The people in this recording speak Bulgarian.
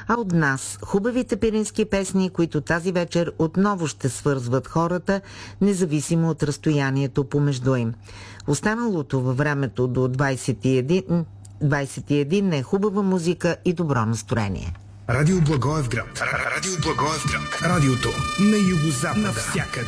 А от нас хубавите пирински песни, които тази вечер отново ще свързват хората, независимо от разстоянието помежду им. Останалото във времето до 21 е хубава музика и добро настроение. Радио Благоевград. Радио Благоевград. Радиото на югозапада. Навсякъде.